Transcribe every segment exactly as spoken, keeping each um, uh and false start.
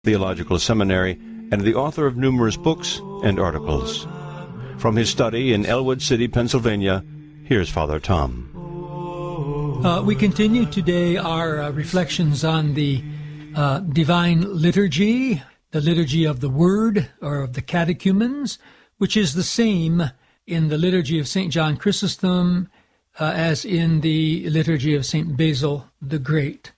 Theological Seminary, and the author of numerous books and articles. From his study in Elwood City, Pennsylvania, here's Father Tom. Uh, we continue today our uh, reflections on the uh, Divine Liturgy, the Liturgy of the Word, or of the Catechumens, which is the same in the Liturgy of Saint John Chrysostom uh, as in the Liturgy of Saint Basil the Great.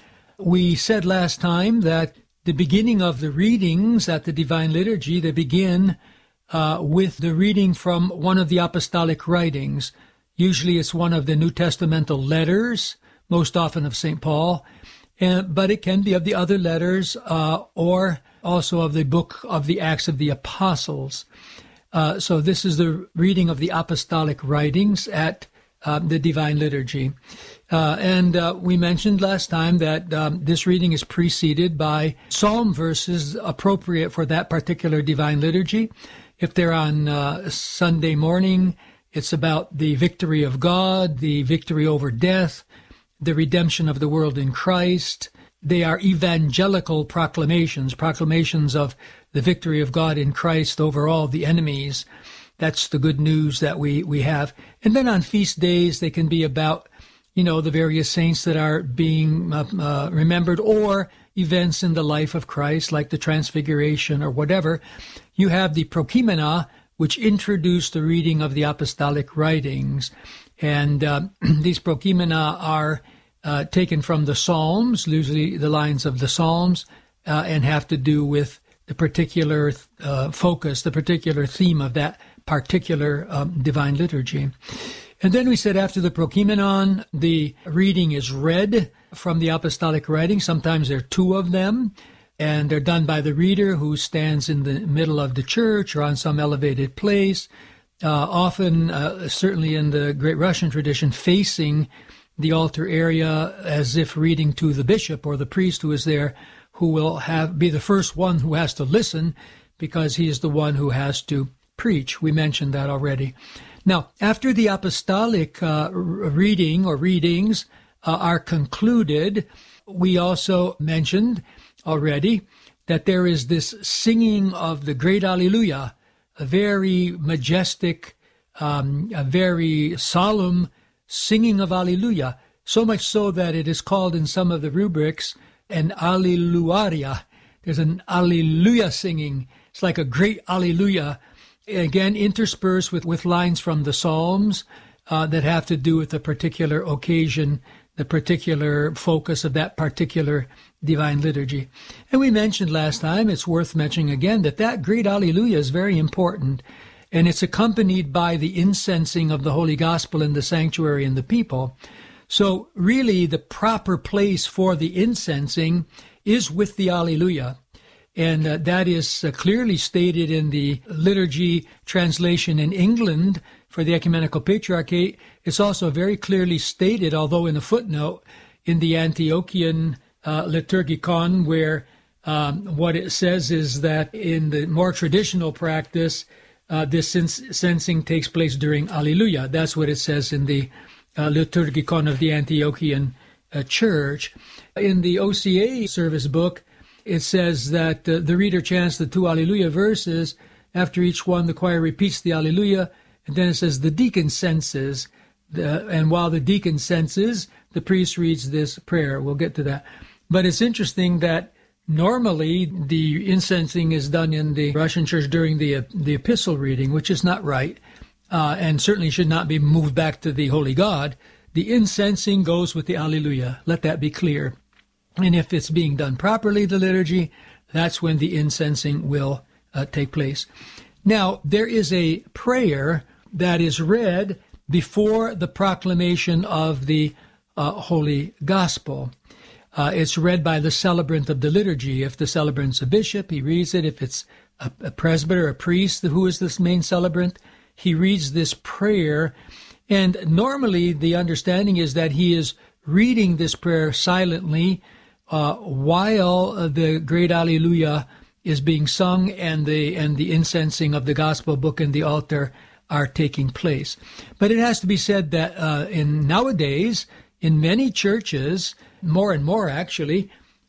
We said last time that the beginning of the readings at the Divine Liturgy, they begin uh, with the reading from one of the apostolic writings. Usually it's one of the New Testamental letters, most often of Saint Paul, and, but it can be of the other letters uh, or also of the book of the Acts of the Apostles. Uh, so this is the reading of the apostolic writings at uh, the Divine Liturgy. Uh, and uh, we mentioned last time that um, this reading is preceded by psalm verses appropriate for that particular Divine Liturgy. If they're on uh, Sunday morning, it's about the victory of God, the victory over death, the redemption of the world in Christ. They are evangelical proclamations, proclamations of the victory of God in Christ over all the enemies. That's the good news that we, we have. And then on feast days, they can be about you know, the various saints that are being uh, uh, remembered, or events in the life of Christ, like the Transfiguration or whatever. You have the Prokimena, which introduce the reading of the apostolic writings. And uh, these Prokimena are uh, taken from the Psalms, usually the lines of the Psalms, uh, and have to do with the particular uh, focus, the particular theme of that particular um, Divine Liturgy. And then we said after the Prokimenon, the reading is read from the apostolic writing. Sometimes there are two of them, and they're done by the reader who stands in the middle of the church or on some elevated place, uh, often, uh, certainly in the Great Russian tradition, facing the altar area as if reading to the bishop or the priest who is there, who will have be the first one who has to listen because he is the one who has to preach. We mentioned that already. Now, after the apostolic uh, reading or readings uh, are concluded, we also mentioned already that there is this singing of the great Alleluia, a very majestic, um, a very solemn singing of Alleluia, so much so that it is called in some of the rubrics an Alleluaria. There's an Alleluia singing. It's like a great Alleluia, again, interspersed with, with lines from the Psalms uh, that have to do with the particular occasion, the particular focus of that particular Divine Liturgy. And we mentioned last time, it's worth mentioning again, that that great Alleluia is very important, and it's accompanied by the incensing of the Holy Gospel in the sanctuary and the people. So really, the proper place for the incensing is with the Alleluia. And uh, that is uh, clearly stated in the liturgy translation in England for the Ecumenical Patriarchate. It's also very clearly stated, although in a footnote, in the Antiochian uh, Liturgicon, where um, what it says is that in the more traditional practice, uh, this sens- sensing takes place during Alleluia. That's what it says in the uh, Liturgicon of the Antiochian uh, Church. In the O C A service book, it says that uh, the reader chants the two Alleluia verses. After each one, the choir repeats the Alleluia, and then it says the deacon senses. The, and while the deacon senses, the priest reads this prayer. We'll get to that. But it's interesting that normally the incensing is done in the Russian church during the, uh, the epistle reading, which is not right, uh, and certainly should not be moved back to the Holy God. The incensing goes with the Alleluia. Let that be clear. And if it's being done properly, the liturgy, that's when the incensing will uh, take place. Now, there is a prayer that is read before the proclamation of the uh, Holy Gospel. Uh, it's read by the celebrant of the liturgy. If the celebrant's a bishop, he reads it. If it's a, a presbyter, a priest, who is this main celebrant, he reads this prayer. And normally the understanding is that he is reading this prayer silently Uh, while uh, the great Alleluia is being sung and the and the incensing of the gospel book and the altar are taking place. But it has to be said that uh, in nowadays, in many churches, more and more actually,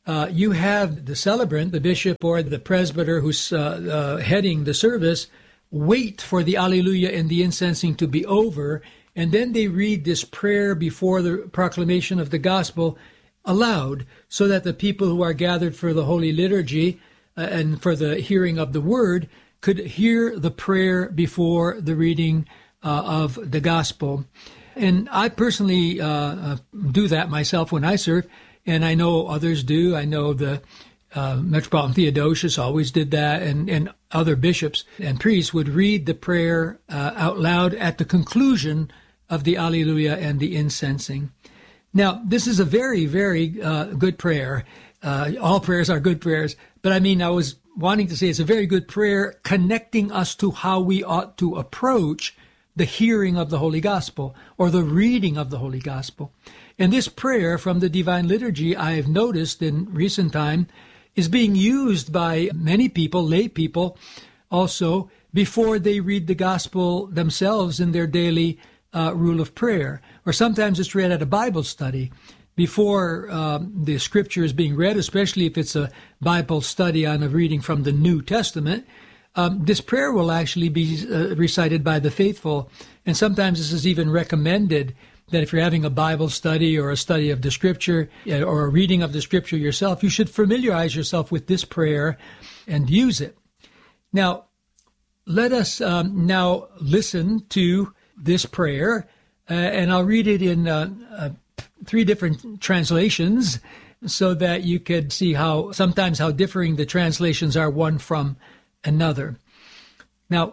uh, you have the celebrant, the bishop or the presbyter who's uh, uh, heading the service, wait for the Alleluia and the incensing to be over, and then they read this prayer before the proclamation of the gospel aloud, so that the people who are gathered for the Holy Liturgy uh, and for the hearing of the word could hear the prayer before the reading uh, of the gospel. And I personally uh, uh, do that myself when I serve, and I know others do. I know the uh, Metropolitan Theodosius always did that, and, and other bishops and priests would read the prayer uh, out loud at the conclusion of the Alleluia and the incensing. Now, this is a very, very uh, good prayer. Uh, all prayers are good prayers, but I mean, I was wanting to say it's a very good prayer connecting us to how we ought to approach the hearing of the Holy Gospel or the reading of the Holy Gospel. And this prayer from the Divine Liturgy, I have noticed in recent time, is being used by many people, lay people, also before they read the Gospel themselves in their daily uh, rule of prayer. Or sometimes it's read at a Bible study before um, the Scripture is being read, especially if it's a Bible study on a reading from the New Testament. Um, this prayer will actually be uh, recited by the faithful, and sometimes this is even recommended that if you're having a Bible study or a study of the Scripture or a reading of the Scripture yourself, you should familiarize yourself with this prayer and use it. Now, let us um, now listen to this prayer, uh, and I'll read it in uh, uh, three different translations so that you could see how sometimes how differing the translations are one from another. Now,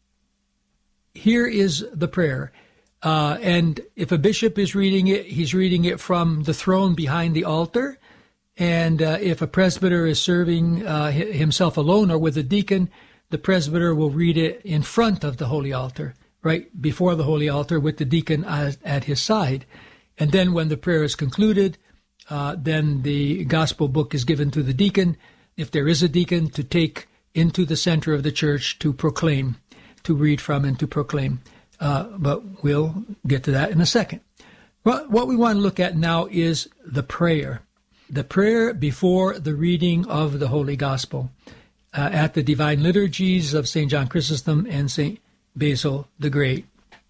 here is the prayer. Uh, and if a bishop is reading it, he's reading it from the throne behind the altar. And uh, if a presbyter is serving uh, himself alone or with a deacon, the presbyter will read it in front of the holy altar, right before the holy altar with the deacon at, at his side. And then when the prayer is concluded, uh, then the gospel book is given to the deacon, if there is a deacon, to take into the center of the church to proclaim, to read from and to proclaim. Uh, but we'll get to that in a second. Well, what we want to look at now is the prayer. The prayer before the reading of the Holy Gospel uh, at the Divine Liturgies of Saint John Chrysostom and Saint Basil the Great.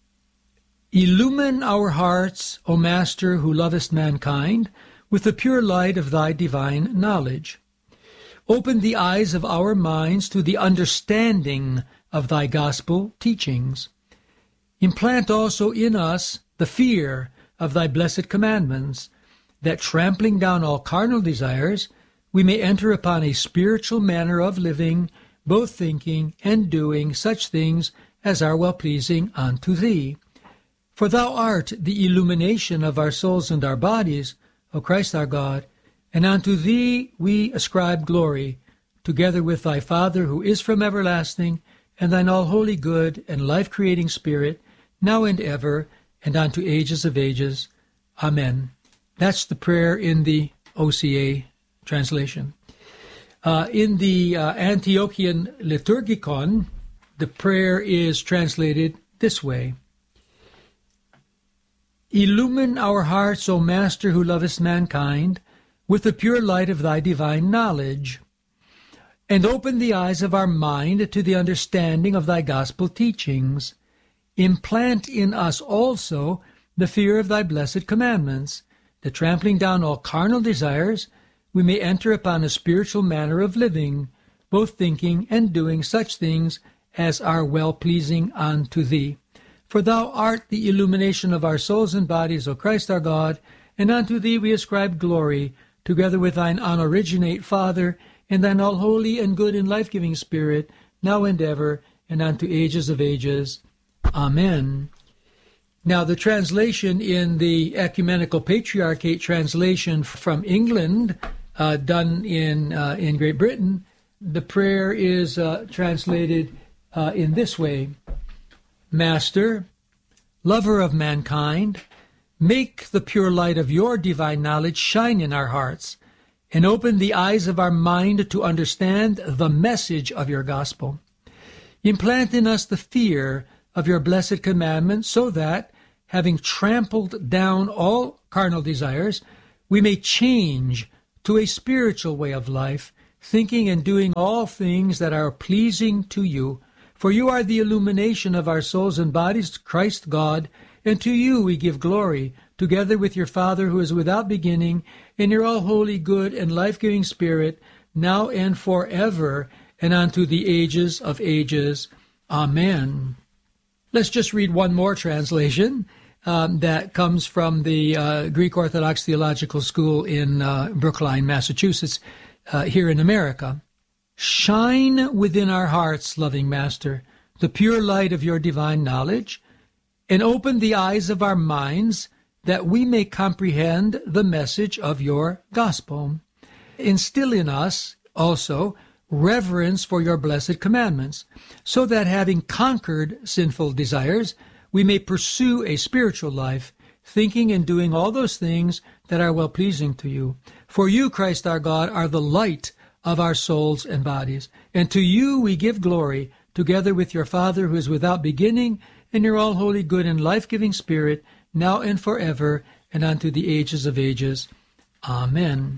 Illumine our hearts, O Master, who lovest mankind, with the pure light of thy divine knowledge. Open the eyes of our minds to the understanding of thy gospel teachings. Implant also in us the fear of thy blessed commandments, that trampling down all carnal desires, we may enter upon a spiritual manner of living, both thinking and doing such things as are well-pleasing unto thee. For thou art the illumination of our souls and our bodies, O Christ our God, and unto thee we ascribe glory, together with thy Father who is from everlasting, and thine all-holy good and life-creating Spirit, now and ever, and unto ages of ages. Amen. That's the prayer in the O C A translation. Uh, in the uh, Antiochian Liturgicon, the prayer is translated this way. Illumine our hearts, O Master, who lovest mankind, with the pure light of thy divine knowledge, and open the eyes of our mind to the understanding of thy gospel teachings. Implant in us also the fear of thy blessed commandments, that trampling down all carnal desires, we may enter upon a spiritual manner of living, both thinking and doing such things as are well-pleasing unto thee. For thou art the illumination of our souls and bodies, O Christ our God, and unto thee we ascribe glory, together with thine unoriginate Father, and thine all-holy and good and life-giving Spirit, now and ever, and unto ages of ages. Amen. Now, the translation in the Ecumenical Patriarchate translation from England, uh, done in uh, in Great Britain, the prayer is uh, translated uh, in this way. Master, lover of mankind, make the pure light of your divine knowledge shine in our hearts, and open the eyes of our mind to understand the message of your gospel. Implant in us the fear of your blessed commandments, so that, having trampled down all carnal desires, we may change to a spiritual way of life, thinking and doing all things that are pleasing to you. For you are the illumination of our souls and bodies, Christ God, and to you we give glory, together with your Father who is without beginning, in your all holy, good, and life-giving Spirit, now and forever, and unto the ages of ages. Amen. Let's just read one more translation um, that comes from the uh, Greek Orthodox Theological School in uh, Brookline, Massachusetts, uh, here in America. Shine within our hearts, loving Master, the pure light of your divine knowledge, and open the eyes of our minds that we may comprehend the message of your gospel. Instill in us also reverence for your blessed commandments, so that having conquered sinful desires, we may pursue a spiritual life, thinking and doing all those things that are well-pleasing to you. For you, Christ our God, are the light of our souls and bodies, and to you we give glory, together with your Father who is without beginning, and your all-holy, good, and life-giving Spirit, now and forever, and unto the ages of ages. Amen.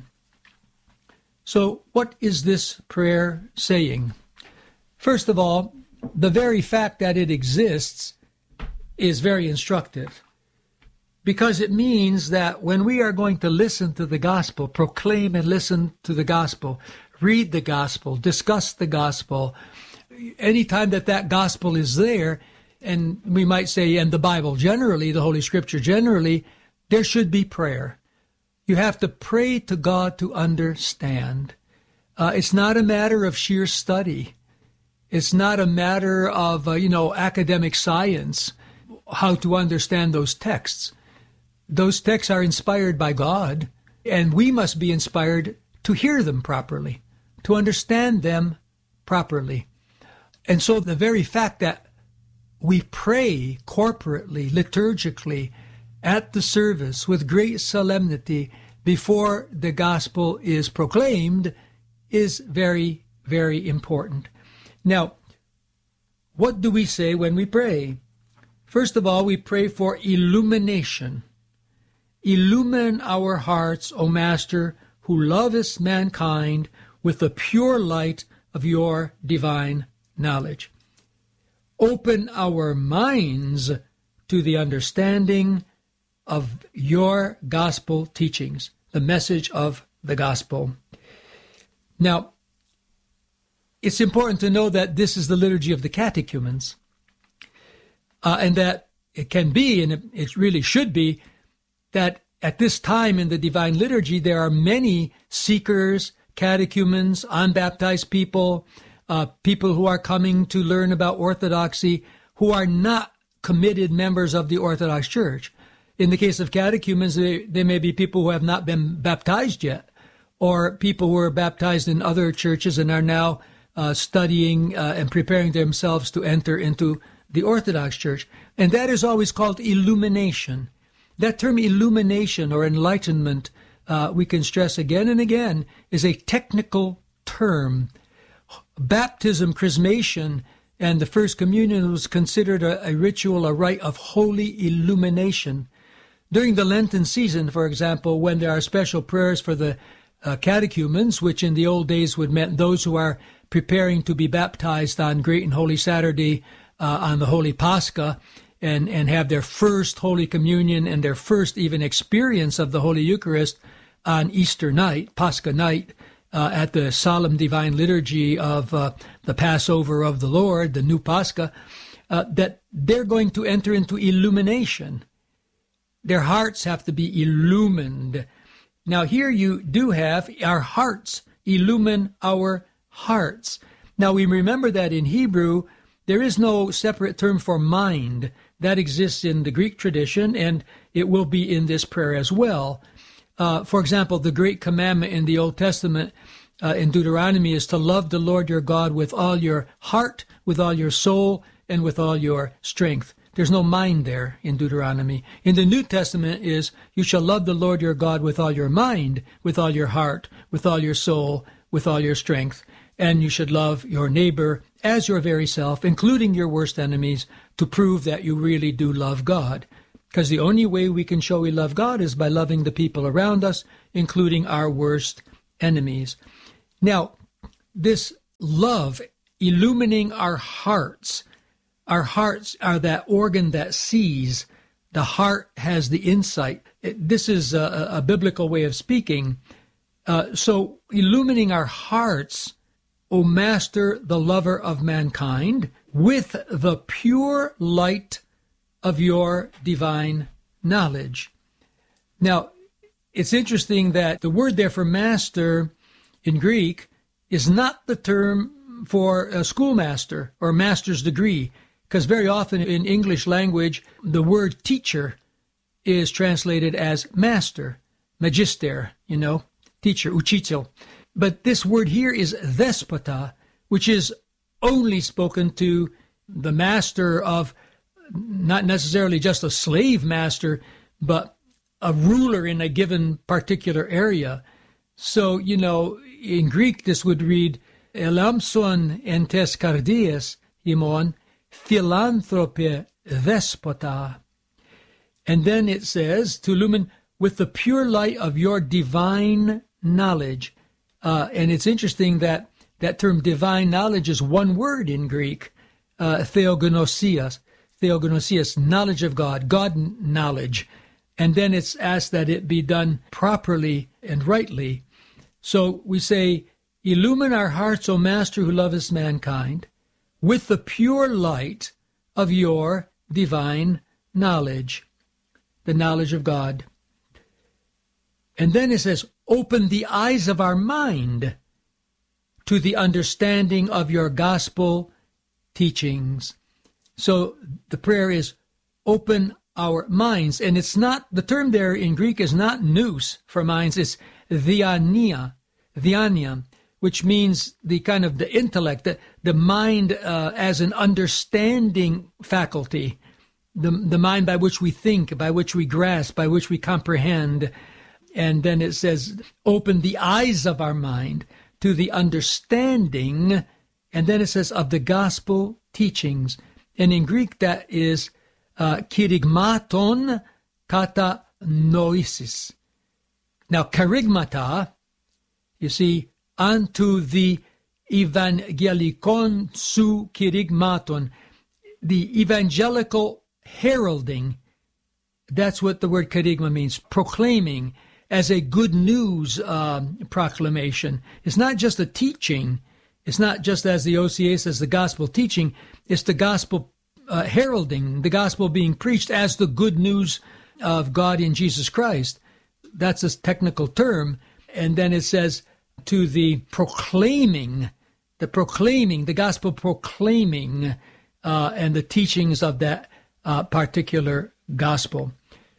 So, what is this prayer saying? First of all, the very fact that it exists is very instructive, because it means that when we are going to listen to the gospel, proclaim and listen to the gospel, read the gospel, discuss the gospel, anytime that that gospel is there, and we might say, and the Bible generally, the Holy Scripture generally, there should be prayer. You have to pray to God to understand. Uh, it's not a matter of sheer study. It's not a matter of, uh, you know, academic science, how to understand those texts. Those texts are inspired by God, and we must be inspired to hear them properly, to understand them properly. And so the very fact that we pray corporately, liturgically, at the service with great solemnity before the gospel is proclaimed is very, very important. Now, what do we say when we pray? First of all, we pray for illumination. Illumine our hearts, O Master, who lovest mankind with the pure light of your divine knowledge. Open our minds to the understanding of your gospel teachings, the message of the gospel. Now, it's important to know that this is the liturgy of the catechumens, uh, and that it can be, and it really should be, that at this time in the Divine Liturgy, there are many seekers, catechumens, unbaptized people, uh, people who are coming to learn about Orthodoxy, who are not committed members of the Orthodox Church. In the case of catechumens, they, they may be people who have not been baptized yet, or people who are baptized in other churches and are now uh, studying uh, and preparing themselves to enter into the Orthodox Church. And that is always called illumination. That term illumination or enlightenment, uh, we can stress again and again, is a technical term. Baptism, chrismation, and the First Communion was considered a, a ritual, a rite of holy illumination. During the Lenten season, for example, when there are special prayers for the uh, catechumens, which in the old days would mean those who are preparing to be baptized on Great and Holy Saturday, uh, on the Holy Pascha, and, and have their first Holy Communion and their first even experience of the Holy Eucharist on Easter night, Pascha night, uh, at the solemn divine liturgy of uh, the Passover of the Lord, the new Pascha, uh, that they're going to enter into illumination. Their hearts have to be illumined. Now here you do have our hearts, illumine our hearts. Now we remember that in Hebrew, there is no separate term for mind. That exists in the Greek tradition, and it will be in this prayer as well. Uh, for example, the great commandment in the Old Testament, uh, in Deuteronomy, is to love the Lord your God with all your heart, with all your soul, and with all your strength. There's no mind there in Deuteronomy. In the New Testament is, you shall love the Lord your God with all your mind, with all your heart, with all your soul, with all your strength. And you should love your neighbor as your very self, including your worst enemies, to prove that you really do love God. Because the only way we can show we love God is by loving the people around us, including our worst enemies. Now, this love illumining our hearts, our hearts are that organ that sees. The heart has the insight. It, this is a, a biblical way of speaking. Uh, so, illumining our hearts, O Master, the lover of mankind, with the pure light of your divine knowledge. Now, it's interesting that the word there for master in Greek is not the term for a schoolmaster or master's degree, because very often in English language, the word teacher is translated as master, magister, you know, teacher, uchitel. But this word here is despota, which is only spoken to the master of not necessarily just a slave master, but a ruler in a given particular area. So, you know, in Greek, this would read, Elamson entes kardies imon philanthrope despota. And then it says, to illumine with the pure light of your divine knowledge. Uh, and it's interesting that that term divine knowledge is one word in Greek, uh, theogonosias, theogonosias, knowledge of God, God knowledge. And then it's asked that it be done properly and rightly. So we say, illumine our hearts, O Master who lovest mankind, with the pure light of your divine knowledge, the knowledge of God. And then it says, open the eyes of our mind to the understanding of your gospel teachings. So the prayer is, open our minds. And it's not, the term there in Greek is not nous for minds, it's diania, diania, which means the kind of the intellect, the, the mind uh, as an understanding faculty, the, the mind by which we think, by which we grasp, by which we comprehend. And then it says, open the eyes of our mind to the understanding, and then it says, of the gospel teachings. And in Greek, that is uh, kerygmaton kata noisis. Now, kerygmata, you see, unto the evangelikon su kerygmaton, the evangelical heralding. That's what the word kerygma means, proclaiming, as a good news um, proclamation. It's not just a teaching. It's not just, as the O C A says, the gospel teaching. It's the gospel uh, heralding, the gospel being preached as the good news of God in Jesus Christ. That's a technical term. And then it says, to the proclaiming, the proclaiming, the gospel proclaiming, uh, and the teachings of that uh, particular gospel.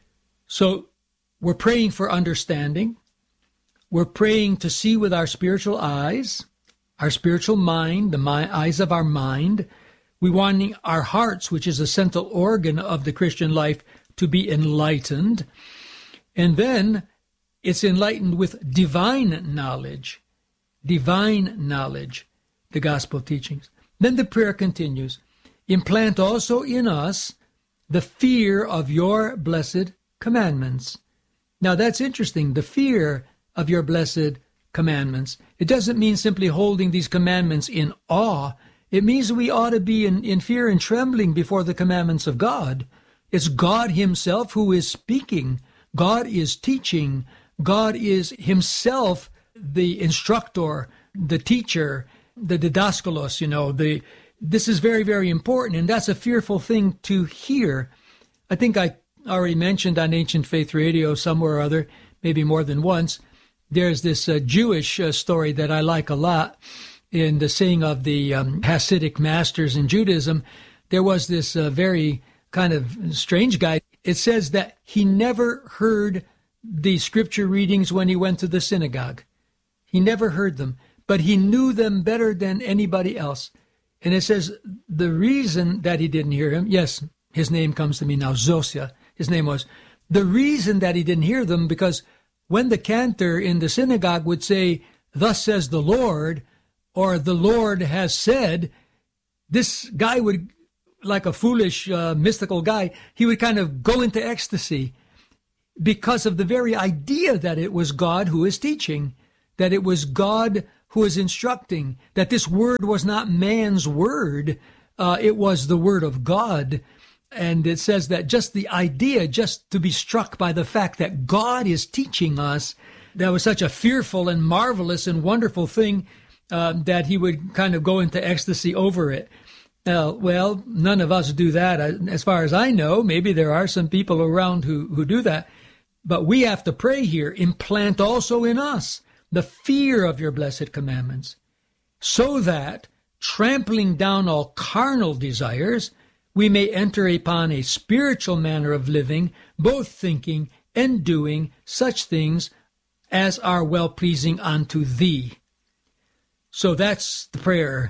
So we're praying for understanding. We're praying to see with our spiritual eyes, our spiritual mind, the mi- eyes of our mind. We want our hearts, which is a central organ of the Christian life, to be enlightened. And then it's enlightened with divine knowledge, divine knowledge, the gospel teachings. Then the prayer continues, implant also in us the fear of your blessed commandments. Now that's interesting, the fear of your blessed commandments. It doesn't mean simply holding these commandments in awe. It means we ought to be in, in fear and trembling before the commandments of God. It's God himself who is speaking. God is teaching. God is himself the instructor, the teacher, the didaskalos, you know. The, this is very, very important, and that's a fearful thing to hear. I think I already mentioned on Ancient Faith Radio somewhere or other, maybe more than once, there's this uh, Jewish uh, story that I like a lot in the saying of the um, Hasidic masters in Judaism. There was this uh, very kind of strange guy. It says that he never heard the scripture readings when he went to the synagogue. He never heard them, but he knew them better than anybody else. And it says the reason that he didn't hear him, yes, his name comes to me now, Zosia, his name was, the reason that he didn't hear them, because when the cantor in the synagogue would say, thus says the Lord, or the Lord has said, this guy would, like a foolish, uh, mystical guy, he would kind of go into ecstasy because of the very idea that it was God who is teaching, that it was God who was instructing, that this word was not man's word, uh, it was the word of God. And it says that just the idea, just to be struck by the fact that God is teaching us, that was such a fearful and marvelous and wonderful thing uh, that he would kind of go into ecstasy over it. Uh, well, none of us do that. As far as I know, maybe there are some people around who, who do that. But we have to pray here, implant also in us the fear of your blessed commandments, so that, trampling down all carnal desires, we may enter upon a spiritual manner of living, both thinking and doing such things as are well-pleasing unto thee. So that's the prayer.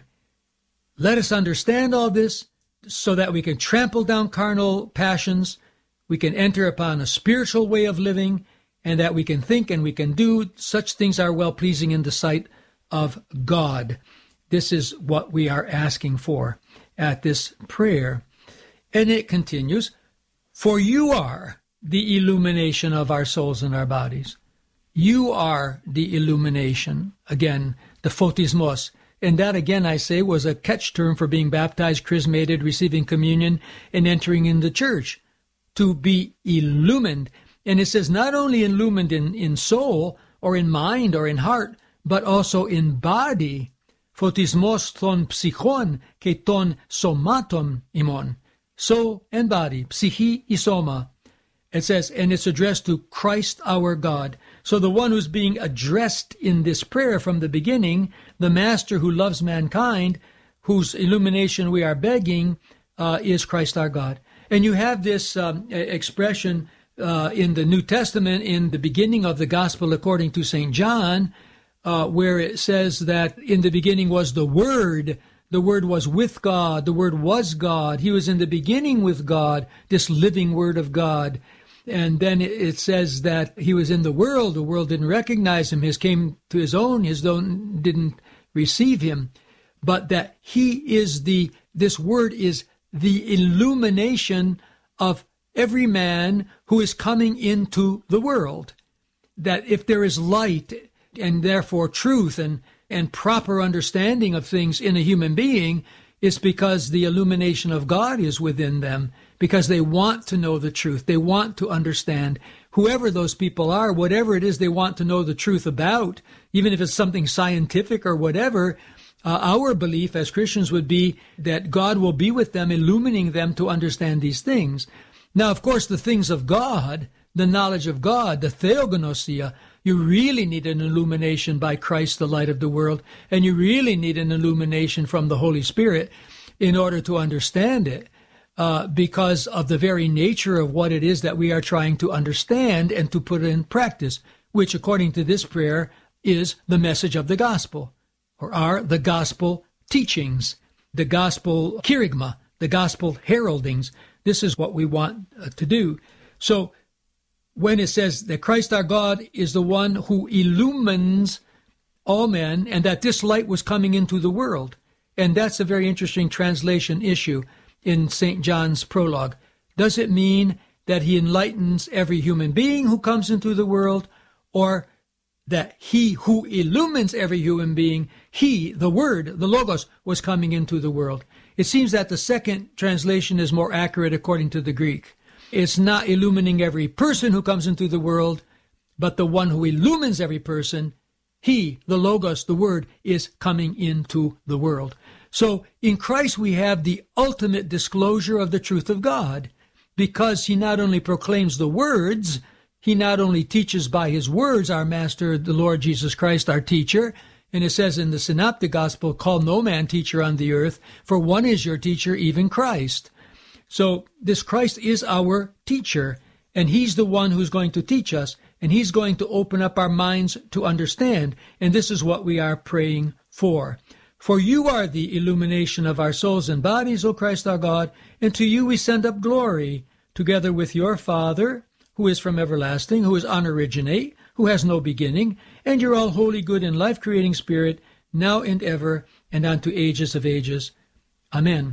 Let us understand all this so that we can trample down carnal passions, we can enter upon a spiritual way of living, and that we can think and we can do such things are well-pleasing in the sight of God. This is what we are asking for at this prayer. And it continues, for you are the illumination of our souls and our bodies. You are the illumination. Again, the photismos. And that, again, I say, was a catch term for being baptized, chrismated, receiving communion, and entering in the church. To be illumined. And it says not only illumined in, in soul, or in mind, or in heart, but also in body. Photismos ton psychon, ke ton somaton imon. Soul and body, psyche isoma. It says, and it's addressed to Christ our God. So the one who's being addressed in this prayer from the beginning, the Master who loves mankind, whose illumination we are begging, uh, is Christ our God. And you have this um, expression uh, in the New Testament, in the beginning of the Gospel according to Saint John, uh, where it says that in the beginning was the Word. The Word was with God. The Word was God. He was in the beginning with God, this living Word of God. And then it says that he was in the world. The world didn't recognize him. His came to his own. His own didn't receive him. But that he is the, this Word is the illumination of every man who is coming into the world. That if there is light and therefore truth and, and proper understanding of things in a human being, it's because the illumination of God is within them, because they want to know the truth. They want to understand whoever those people are, whatever it is they want to know the truth about, even if it's something scientific or whatever. Uh, our belief as Christians would be that God will be with them, illumining them to understand these things. Now, of course, the things of God, the knowledge of God, the theognosia, you really need an illumination by Christ, the light of the world, and you really need an illumination from the Holy Spirit in order to understand it, uh, because of the very nature of what it is that we are trying to understand and to put in practice, which, according to this prayer, is the message of the gospel, or are the gospel teachings, the gospel kerygma, the gospel heraldings. This is what we want uh, to do. So when it says that Christ our God is the one who illumines all men, and that this light was coming into the world, and that's a very interesting translation issue in Saint John's prologue. Does it mean that he enlightens every human being who comes into the world, or that he who illumines every human being, he, the Word, the Logos, was coming into the world? It seems that the second translation is more accurate according to the Greek. It's not illumining every person who comes into the world, but the one who illumines every person, he, the Logos, the Word, is coming into the world. So in Christ we have the ultimate disclosure of the truth of God, because he not only proclaims the words, he not only teaches by his words, our Master, the Lord Jesus Christ, our teacher, and it says in the Synoptic Gospel, call no man teacher on the earth, for one is your teacher, even Christ. So this Christ is our teacher, and he's the one who's going to teach us, and he's going to open up our minds to understand, and this is what we are praying for. For you are the illumination of our souls and bodies, O Christ our God, and to you we send up glory, together with your Father, who is from everlasting, who is unoriginate, who has no beginning, and your all holy, good, and life-creating Spirit, now and ever, and unto ages of ages. Amen.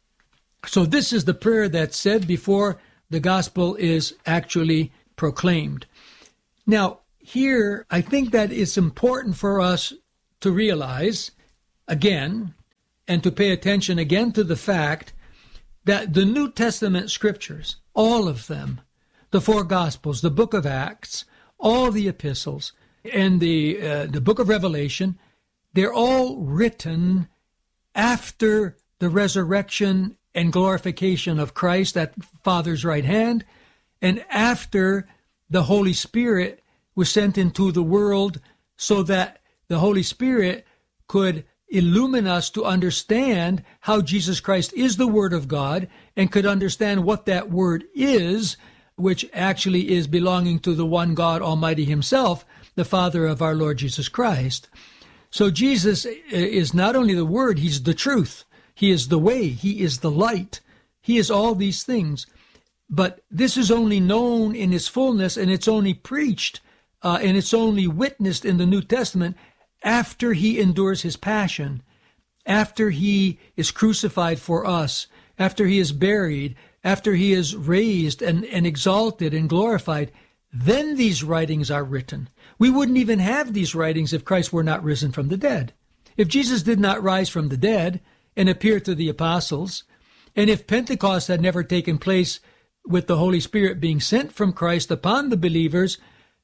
So this is the prayer that's said before the gospel is actually proclaimed. Now, here, I think that it's important for us to realize, again, and to pay attention again to the fact that the New Testament scriptures, all of them, the four Gospels, the book of Acts, all the epistles, and the, uh, the book of Revelation, they're all written after the resurrection and glorification of Christ at Father's right hand, and after the Holy Spirit was sent into the world so that the Holy Spirit could illumine us to understand how Jesus Christ is the Word of God and could understand what that Word is, which actually is belonging to the one God Almighty Himself, the Father of our Lord Jesus Christ. So Jesus is not only the Word, He's the truth. He is the way. He is the light. He is all these things. But this is only known in its fullness, and it's only preached, uh, and it's only witnessed in the New Testament after He endures His passion, after He is crucified for us, after He is buried, after He is raised and, and exalted and glorified. Then these writings are written. We wouldn't even have these writings if Christ were not risen from the dead. If Jesus did not rise from the dead and appear to the apostles, and if Pentecost had never taken place with the Holy Spirit being sent from Christ upon the believers,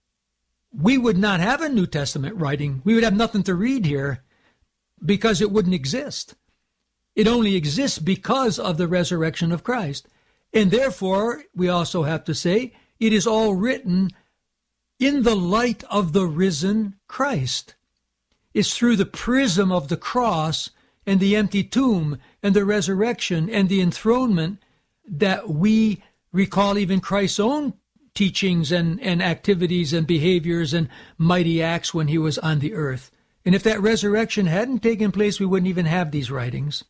we would not have a New Testament writing. We would have nothing to read here because it wouldn't exist. It only exists because of the resurrection of Christ. And therefore, we also have to say, it is all written in the light of the risen Christ. It's through the prism of the cross and the empty tomb and the resurrection and the enthronement that we recall even Christ's own teachings and, and activities and behaviors and mighty acts when He was on the earth. And if that resurrection hadn't taken place, we wouldn't even have these writings.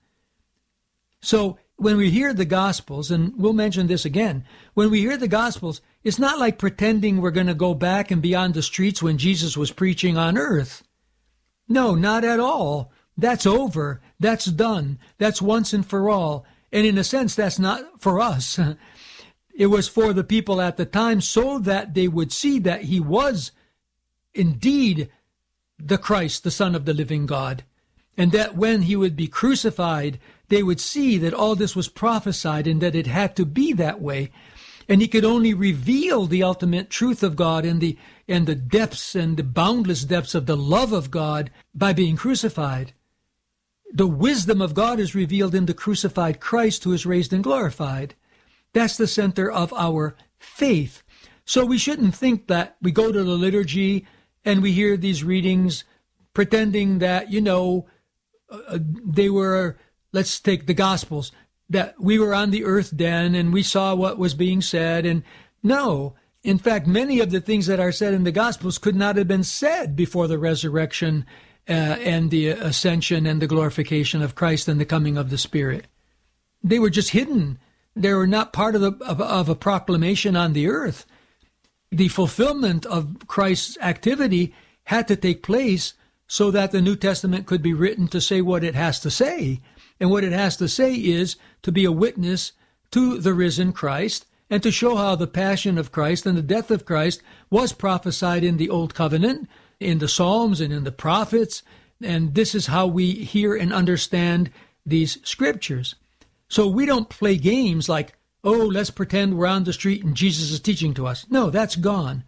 So when we hear the Gospels, and we'll mention this again, when we hear the Gospels, it's not like pretending we're going to go back and be on the streets when Jesus was preaching on earth. No, not at all. That's over. That's done. That's once and for all. And in a sense, that's not for us. It was for the people at the time so that they would see that He was indeed the Christ, the Son of the living God, and that when He would be crucified, they would see that all this was prophesied and that it had to be that way. And He could only reveal the ultimate truth of God and the, and the depths and the boundless depths of the love of God by being crucified. The wisdom of God is revealed in the crucified Christ who is raised and glorified. That's the center of our faith. So we shouldn't think that we go to the liturgy and we hear these readings pretending that, you know, uh, they were, let's take the Gospels, that we were on the earth then and we saw what was being said. And no, in fact, many of the things that are said in the Gospels could not have been said before the resurrection uh, and the ascension and the glorification of Christ and the coming of the Spirit. They were just hidden. They were not part of, the, of, of a proclamation on the earth. The fulfillment of Christ's activity had to take place so that the New Testament could be written to say what it has to say. And what it has to say is to be a witness to the risen Christ and to show how the passion of Christ and the death of Christ was prophesied in the Old Covenant, in the Psalms and in the prophets. And this is how we hear and understand these scriptures. So we don't play games like, oh, let's pretend we're on the street and Jesus is teaching to us. No, that's gone.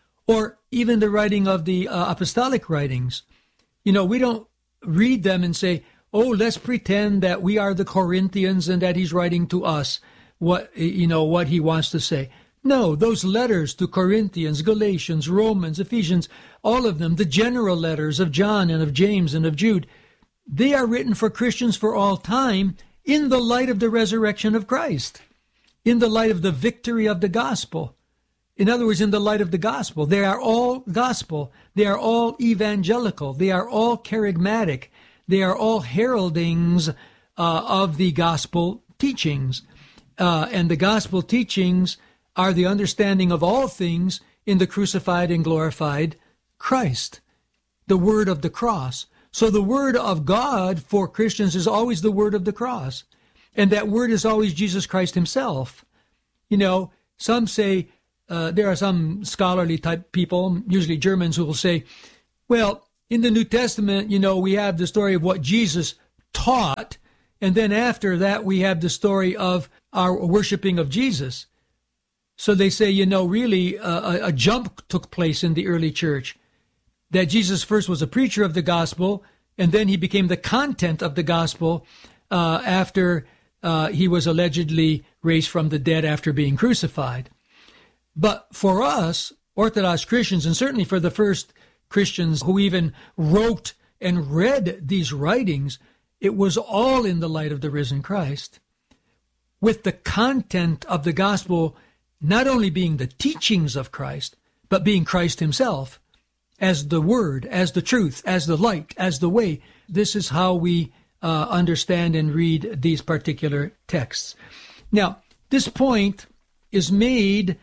Or even the writing of the uh, apostolic writings. You know, we don't read them and say, oh, let's pretend that we are the Corinthians and that He's writing to us what, you know, what He wants to say. No, those letters to Corinthians, Galatians, Romans, Ephesians, all of them, the general letters of John and of James and of Jude, they are written for Christians for all time in the light of the resurrection of Christ, in the light of the victory of the gospel. In other words, in the light of the gospel. They are all gospel. They are all evangelical. They are all charismatic. They are all heraldings uh, of the gospel teachings. Uh, and the gospel teachings are the understanding of all things in the crucified and glorified Christ, the word of the cross. So the word of God for Christians is always the word of the cross. And that word is always Jesus Christ Himself. You know, some say, uh, there are some scholarly type people, usually Germans, who will say, well, in the New Testament, you know, we have the story of what Jesus taught, and then after that we have the story of our worshiping of Jesus. So they say, you know, really uh, a, a jump took place in the early church, that Jesus first was a preacher of the gospel, and then he became the content of the gospel uh, after uh, he was allegedly raised from the dead after being crucified. But for us, Orthodox Christians, and certainly for the first Christians who even wrote and read these writings, it was all in the light of the risen Christ, with the content of the gospel not only being the teachings of Christ, but being Christ himself, as the word, as the truth, as the light, as the way. This is how we uh, understand and read these particular texts. Now, this point is made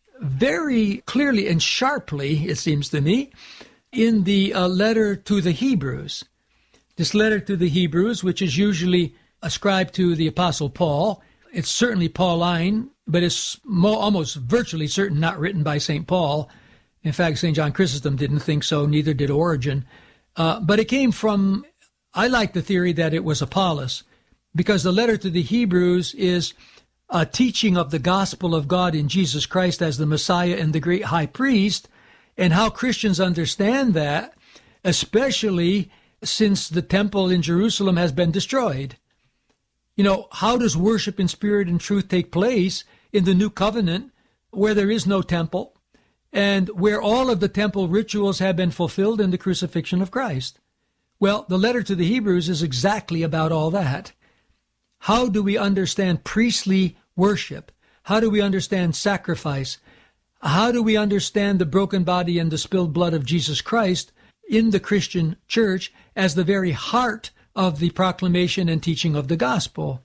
very clearly and sharply, it seems to me, in the uh, letter to the Hebrews. This letter to the Hebrews, which is usually ascribed to the Apostle Paul, it's certainly Pauline, but it's mo- almost virtually certain not written by Saint Paul. In fact, Saint John Chrysostom didn't think so, neither did Origen. Uh, but it came from, I like the theory that it was Apollos, because the letter to the Hebrews is a teaching of the gospel of God in Jesus Christ as the Messiah and the great high priest, and how Christians understand that, especially since the temple in Jerusalem has been destroyed. You know, how does worship in spirit and truth take place in the new covenant where there is no temple and where all of the temple rituals have been fulfilled in the crucifixion of Christ? Well, the letter to the Hebrews is exactly about all that. How do we understand priestly worship? How do we understand sacrifice? How do we understand the broken body and the spilled blood of Jesus Christ in the Christian church as the very heart of the proclamation and teaching of the gospel?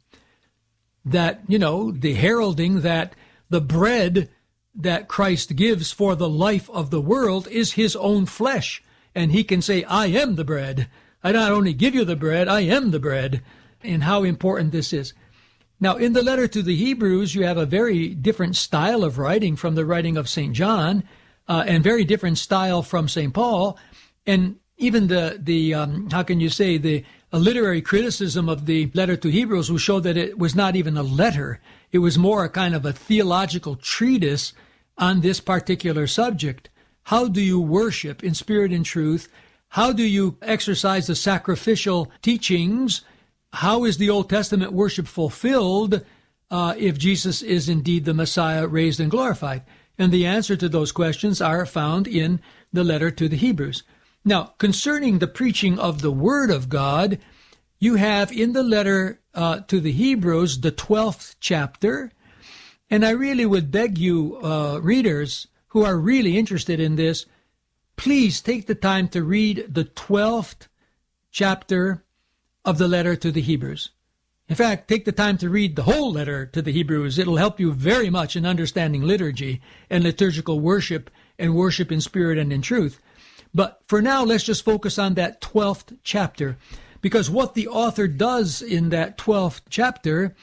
That, you know, the heralding that the bread that Christ gives for the life of the world is his own flesh. And he can say, I am the bread. I not only give you the bread, I am the bread. And how important this is. Now, in the letter to the Hebrews, you have a very different style of writing from the writing of Saint John, uh, and very different style from Saint Paul. And even the, the um, how can you say, the a literary criticism of the letter to Hebrews will show that it was not even a letter. It was more a kind of a theological treatise on this particular subject. How do you worship in spirit and truth? How do you exercise the sacrificial teachings? How is the Old Testament worship fulfilled uh, if Jesus is indeed the Messiah raised and glorified? And the answer to those questions are found in the letter to the Hebrews. Now, concerning the preaching of the Word of God, you have in the letter uh, to the Hebrews the twelfth chapter, and I really would beg you, uh, readers who are really interested in this, please take the time to read the twelfth chapter of the letter to the Hebrews. In fact, take the time to read the whole letter to the Hebrews. It'll help you very much in understanding liturgy and liturgical worship and worship in spirit and in truth. But for now, let's just focus on that twelfth chapter, because what the author does in that twelfth chapter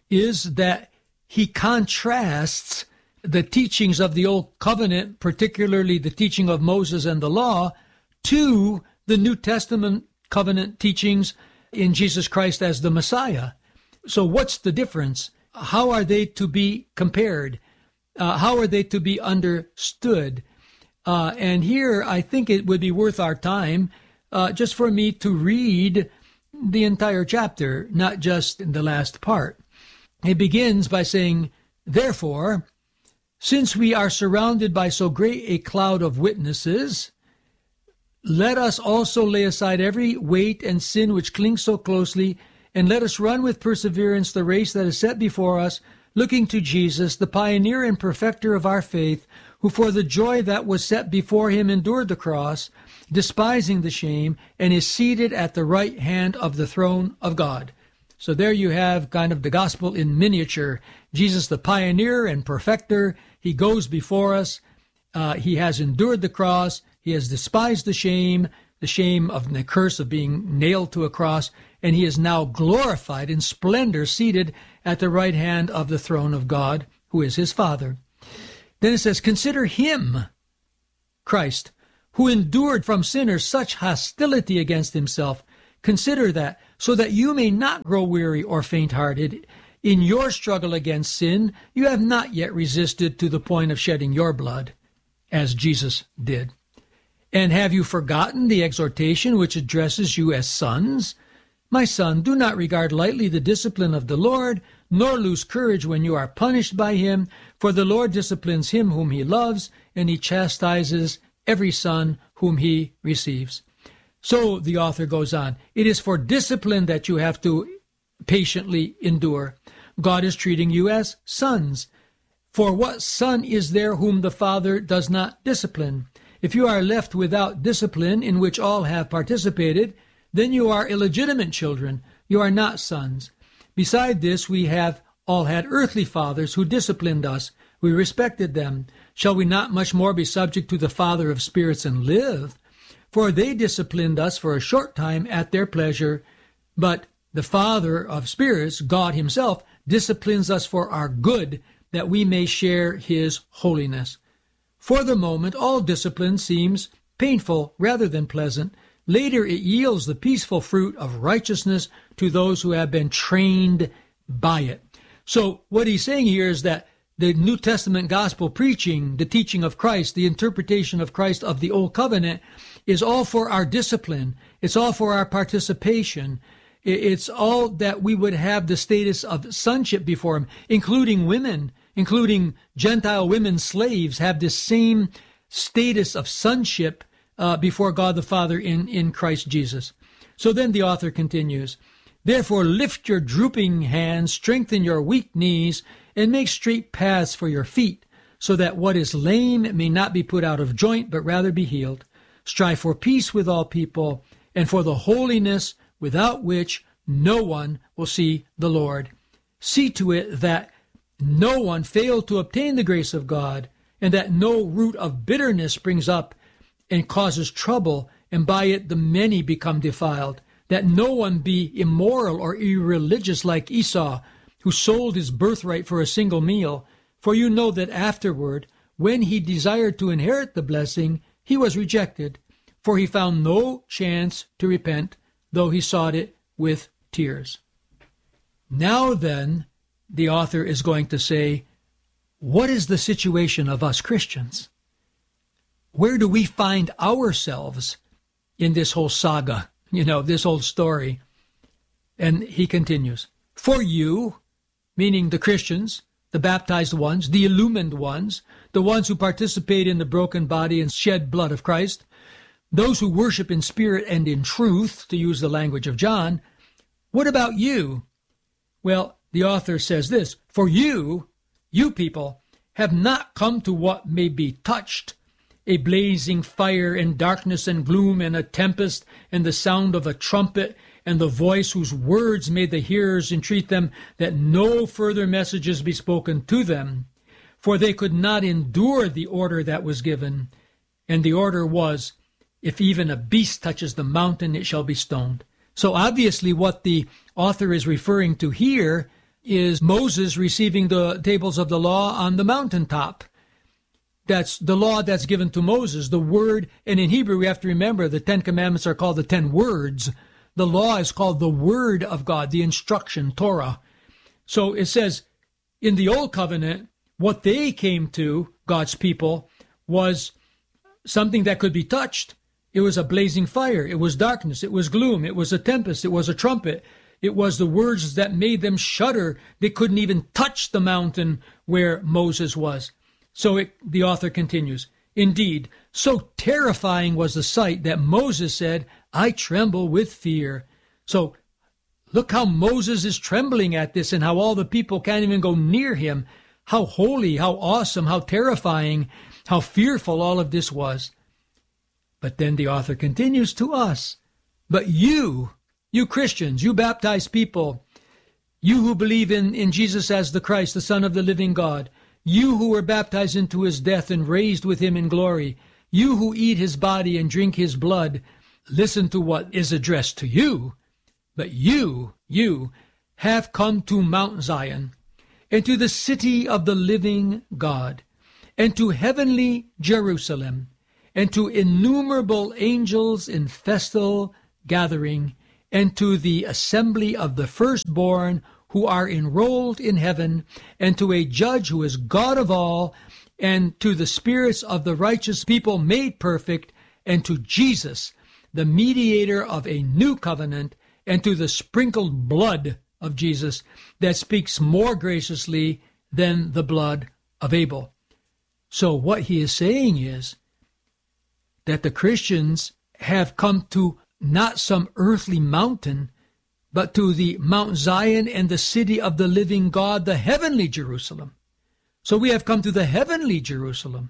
is that he contrasts the teachings of the Old Covenant, particularly the teaching of Moses and the law, to the New Testament covenant teachings in Jesus Christ as the Messiah. So what's the difference? How are they to be compared? Uh, how are they to be understood? Uh, and here, I think it would be worth our time uh, just for me to read the entire chapter, not just the last part. It begins by saying, therefore, since we are surrounded by so great a cloud of witnesses, let us also lay aside every weight and sin which clings so closely, and let us run with perseverance the race that is set before us, looking to Jesus, the pioneer and perfecter of our faith, who for the joy that was set before him endured the cross, despising the shame, and is seated at the right hand of the throne of God. So there you have kind of the gospel in miniature. Jesus, the pioneer and perfecter, he goes before us. Uh, he has endured the cross. He has despised the shame, the shame of the curse of being nailed to a cross, and he is now glorified in splendor, seated at the right hand of the throne of God, who is his Father. Then it says, consider him, Christ, who endured from sinners such hostility against himself. Consider that, so that you may not grow weary or faint-hearted. In your struggle against sin, you have not yet resisted to the point of shedding your blood, as Jesus did. And have you forgotten the exhortation which addresses you as sons? My son, do not regard lightly the discipline of the Lord, nor lose courage when you are punished by him, for the Lord disciplines him whom he loves, and he chastises every son whom he receives. So the author goes on, it is for discipline that you have to patiently endure. God is treating you as sons. For what son is there whom the Father does not discipline? If you are left without discipline in which all have participated, then you are illegitimate children. You are not sons. Beside this, we have all had earthly fathers who disciplined us. We respected them. Shall we not much more be subject to the Father of spirits and live? For they disciplined us for a short time at their pleasure, but the Father of spirits, God himself, disciplines us for our good, that we may share his holiness. For the moment, all discipline seems painful rather than pleasant. Later, it yields the peaceful fruit of righteousness to those who have been trained by it. So what he's saying here is that the New Testament gospel preaching, the teaching of Christ, the interpretation of Christ of the Old Covenant is all for our discipline. It's all for our participation. It's all that we would have the status of sonship before him, including women, including Gentile women slaves have this same status of sonship uh, before God the Father in, in Christ Jesus. So then the author continues, therefore lift your drooping hands, strengthen your weak knees, and make straight paths for your feet, so that what is lame may not be put out of joint, but rather be healed. Strive for peace with all people, and for the holiness without which no one will see the Lord. See to it that no one fail to obtain the grace of God, and that no root of bitterness springs up and causes trouble, and by it the many become defiled. That no one be immoral or irreligious like Esau, who sold his birthright for a single meal. For you know that afterward, when he desired to inherit the blessing, he was rejected, for he found no chance to repent, though he sought it with tears. Now then, the author is going to say, what is the situation of us Christians? Where do we find ourselves in this whole saga, you know, this whole story? And he continues, for you, meaning the Christians, the baptized ones, the illumined ones, the ones who participate in the broken body and shed blood of Christ, those who worship in spirit and in truth, to use the language of John, what about you? Well, the author says this, for you, you people, have not come to what may be touched, a blazing fire and darkness and gloom and a tempest and the sound of a trumpet and the voice whose words made the hearers entreat them that no further messages be spoken to them, for they could not endure the order that was given. And the order was, if even a beast touches the mountain, it shall be stoned. So obviously what the author is referring to here is Moses receiving the tables of the law on the mountaintop. That's the law that's given to Moses, the word. And in Hebrew, we have to remember the Ten Commandments are called the Ten Words. The law is called the Word of God, the instruction, Torah. So it says in the Old Covenant, what they came to, God's people, was something that could be touched. It was a blazing fire. It was darkness. It was gloom. It was a tempest. It was a trumpet. It was the words that made them shudder. They couldn't even touch the mountain where Moses was. So it, the author continues, indeed, so terrifying was the sight that Moses said, I tremble with fear. So look how Moses is trembling at this and how all the people can't even go near him. How holy, how awesome, how terrifying, how fearful all of this was. But then the author continues to us. But you, you Christians, you baptized people, you who believe in, in Jesus as the Christ, the Son of the living God, you who were baptized into his death and raised with him in glory, you who eat his body and drink his blood, listen to what is addressed to you. But you, you have come to Mount Zion and to the city of the living God, and to heavenly Jerusalem, and to innumerable angels in festal gathering, and to the assembly of the firstborn who are enrolled in heaven, and to a judge who is God of all, and to the spirits of the righteous people made perfect, and to Jesus, the mediator of a new covenant, and to the sprinkled blood of Jesus that speaks more graciously than the blood of Abel. So what he is saying is that the Christians have come to not some earthly mountain, but to the Mount Zion and the city of the living God, the heavenly Jerusalem. So we have come to the heavenly Jerusalem,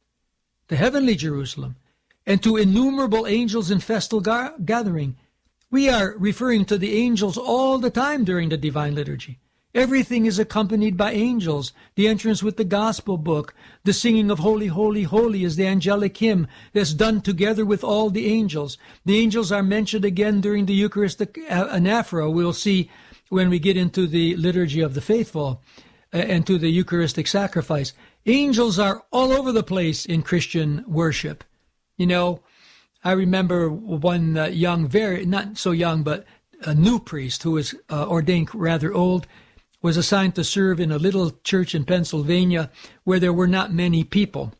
the heavenly Jerusalem, and to innumerable angels in festal ga- gathering. We are referring to the angels all the time during the Divine Liturgy. Everything is accompanied by angels. The entrance with the gospel book, the singing of Holy, Holy, Holy is the angelic hymn that's done together with all the angels. The angels are mentioned again during the Eucharistic anaphora. We'll see when we get into the Liturgy of the Faithful uh, and to the Eucharistic sacrifice. Angels are all over the place in Christian worship. You know, I remember one uh, young, very, not so young, but a new priest who was uh, ordained rather old, was assigned to serve in a little church in Pennsylvania where there were not many people.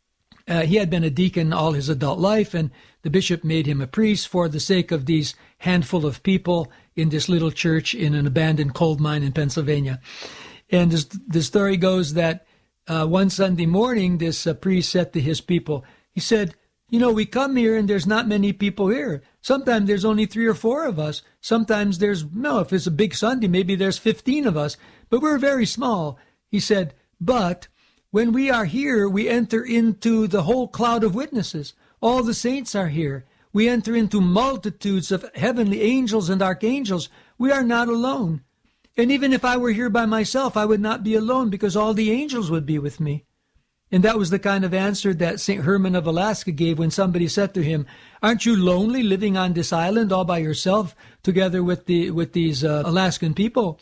Uh, he had been a deacon all his adult life, and the bishop made him a priest for the sake of these handful of people in this little church in an abandoned coal mine in Pennsylvania. And this, the story goes that uh, one Sunday morning, this uh, priest said to his people, he said, you know, we come here and there's not many people here. Sometimes there's only three or four of us. Sometimes there's, no, if it's a big Sunday, maybe there's fifteen of us, but we're very small. He said, but when we are here, we enter into the whole cloud of witnesses. All the saints are here. We enter into multitudes of heavenly angels and archangels. We are not alone. And even if I were here by myself, I would not be alone because all the angels would be with me. And that was the kind of answer that Saint Herman of Alaska gave when somebody said to him, aren't you lonely living on this island all by yourself together with the with these uh, Alaskan people?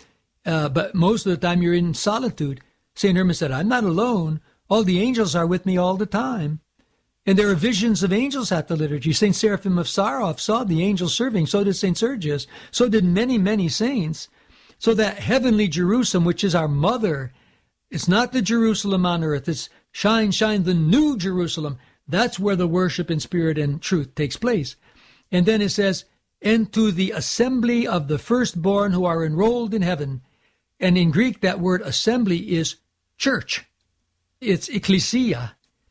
Uh, but most of the time you're in solitude. Saint Herman said, I'm not alone. All the angels are with me all the time. And there are visions of angels at the liturgy. Saint Seraphim of Sarov saw the angels serving. So did Saint Sergius. So did many, many saints. So that heavenly Jerusalem, which is our mother, it's not the Jerusalem on earth. It's shine, shine, the new Jerusalem. That's where the worship in spirit and truth takes place. And then it says, and to the assembly of the firstborn who are enrolled in heaven. And in Greek, that word assembly is church. It's ecclesia.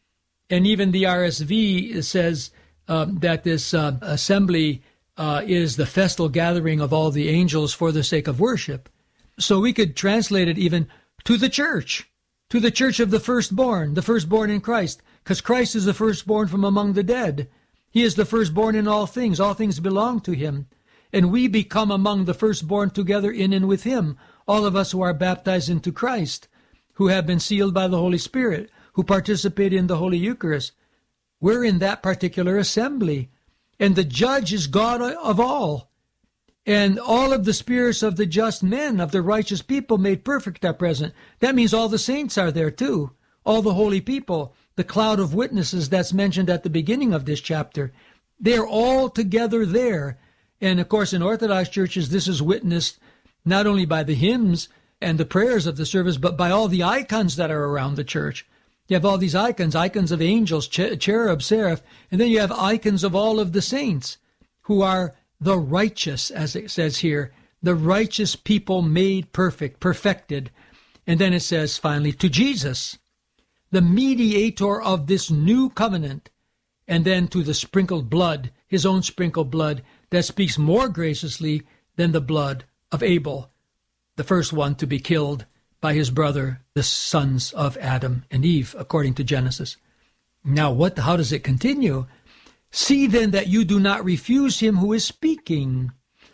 And even the R S V says um, that this uh, assembly uh, is the festal gathering of all the angels for the sake of worship. So we could translate it even to the church, to the church of the firstborn, the firstborn in Christ, because Christ is the firstborn from among the dead. He is the firstborn in all things. All things belong to him. And we become among the firstborn together in and with him, all of us who are baptized into Christ, who have been sealed by the Holy Spirit, who participate in the Holy Eucharist. We're in that particular assembly. And the judge is God of all. And all of the spirits of the just men, of the righteous people made perfect are present. That means all the saints are there too. All the holy people, the cloud of witnesses that's mentioned at the beginning of this chapter. They're all together there. And of course, in Orthodox churches, this is witnessed not only by the hymns and the prayers of the service, but by all the icons that are around the church. You have all these icons, icons of angels, ch- cherub, seraph, and then you have icons of all of the saints who are the righteous, as it says here, the righteous people made perfect, perfected. And then it says finally, to Jesus, the mediator of this new covenant, and then to the sprinkled blood, his own sprinkled blood, that speaks more graciously than the blood of Abel, the first one to be killed by his brother, the sons of Adam and Eve, according to Genesis. Now, what? How does it continue? See then that you do not refuse him who is speaking.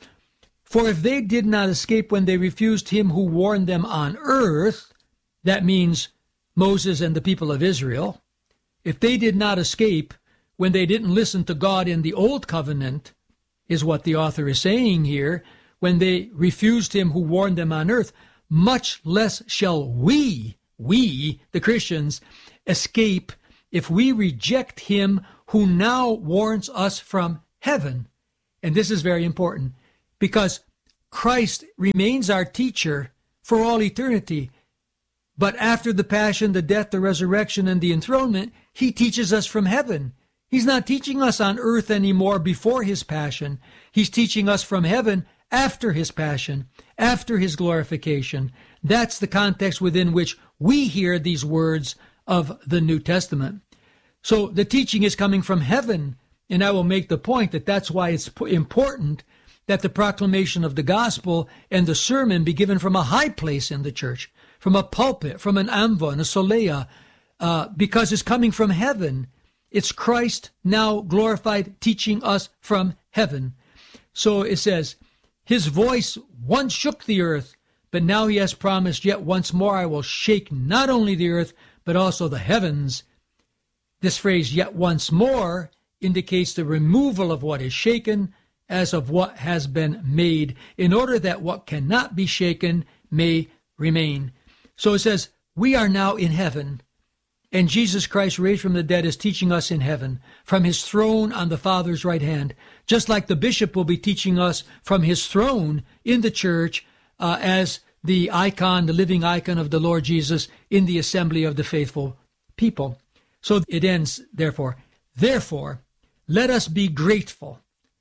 For if they did not escape when they refused him who warned them on earth, that means Moses and the people of Israel, if they did not escape when they didn't listen to God in the old covenant, is what the author is saying here, when they refused him who warned them on earth, much less shall we, we, the Christians, escape if we reject him who now warns us from heaven. And this is very important because Christ remains our teacher for all eternity. But after the passion, the death, the resurrection, and the enthronement, he teaches us from heaven. He's not teaching us on earth anymore before his passion. He's teaching us from heaven after his passion, after his glorification. That's the context within which we hear these words of the New Testament. So the teaching is coming from heaven, and I will make the point that that's why it's important that the proclamation of the gospel and the sermon be given from a high place in the church, from a pulpit, from an amvon, a solea, uh, because it's coming from heaven. It's Christ now glorified teaching us from heaven. So it says, his voice once shook the earth, but now he has promised, yet once more I will shake not only the earth, but also the heavens. This phrase, yet once more, indicates the removal of what is shaken as of what has been made, in order that what cannot be shaken may remain. So it says, we are now in heaven, and Jesus Christ raised from the dead is teaching us in heaven, from his throne on the Father's right hand, just like the bishop will be teaching us from his throne in the church uh, as the icon, the living icon of the Lord Jesus in the assembly of the faithful people. So it ends, therefore, therefore, let us be grateful,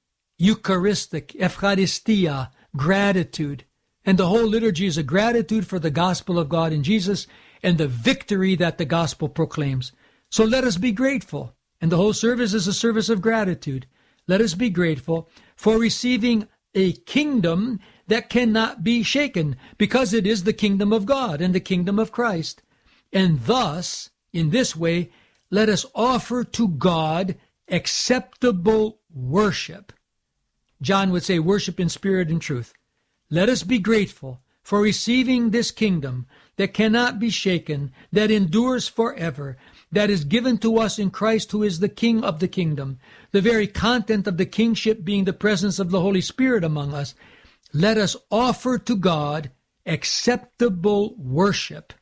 Eucharistic, Eucharistia, gratitude. And the whole liturgy is a gratitude for the gospel of God in Jesus and the victory that the gospel proclaims. So let us be grateful. And the whole service is a service of gratitude. Let us be grateful for receiving a kingdom that cannot be shaken, because it is the kingdom of God and the kingdom of Christ. And thus, in this way, let us offer to God acceptable worship. John would say worship in spirit and truth. Let us be grateful for receiving this kingdom that cannot be shaken, that endures forever, that is given to us in Christ, who is the King of the kingdom, the very content of the kingship being the presence of the Holy Spirit among us. Let us offer to God acceptable worship,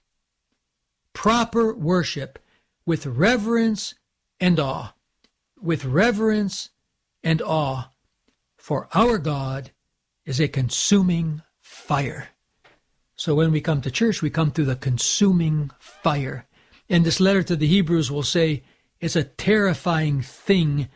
proper worship, with reverence and awe, with reverence and awe, for our God is a consuming fire. So when we come to church, we come to the consuming fire. And this letter to the Hebrews will say it's a terrifying thing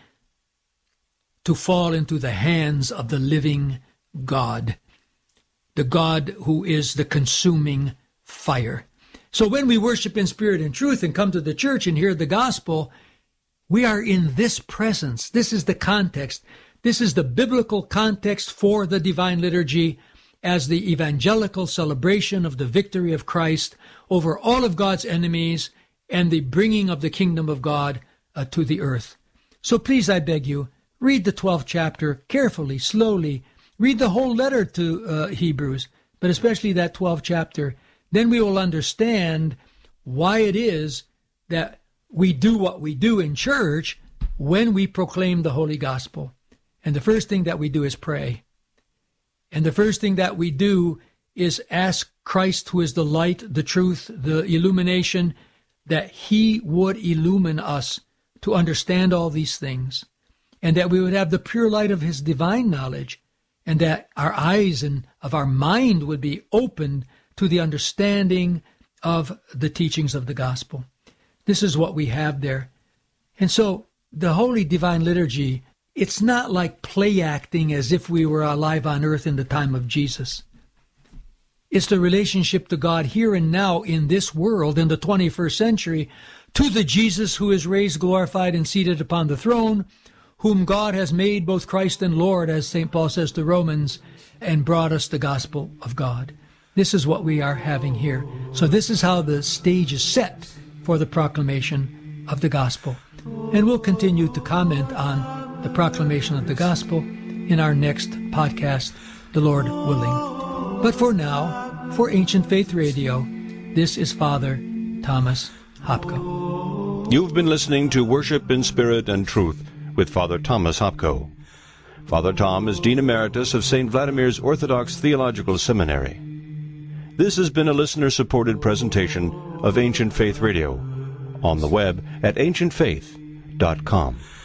to fall into the hands of the living God, the God who is the consuming fire. So when we worship in spirit and truth and come to the church and hear the gospel, we are in this presence. This is the context. This is the biblical context for the divine liturgy as the evangelical celebration of the victory of Christ over all of God's enemies and the bringing of the kingdom of God uh, to the earth. So please, I beg you, read the twelfth chapter carefully, slowly. Read the whole letter to uh, Hebrews, but especially that twelfth chapter. Then we will understand why it is that we do what we do in church when we proclaim the Holy Gospel. And the first thing that we do is pray. And the first thing that we do is ask Christ, who is the light, the truth, the illumination, that he would illumine us to understand all these things, and that we would have the pure light of his divine knowledge, and that our eyes and of our mind would be opened to the understanding of the teachings of the gospel. This is what we have there. And so the Holy Divine Liturgy, it's not like play acting as if we were alive on earth in the time of Jesus. It's the relationship to God here and now in this world in the twenty-first century, to the Jesus who is raised, glorified, and seated upon the throne, whom God has made both Christ and Lord, as Saint Paul says to Romans, and brought us the gospel of God. This is what we are having here. So this is how the stage is set for the proclamation of the gospel. And we'll continue to comment on the proclamation of the gospel in our next podcast, the Lord willing. But for now, for Ancient Faith Radio, this is Father Thomas Hopko. You've been listening to Worship in Spirit and Truth with Father Thomas Hopko. Father Tom is Dean Emeritus of Saint Vladimir's Orthodox Theological Seminary. This has been a listener-supported presentation of Ancient Faith Radio, on the web at ancient faith dot com.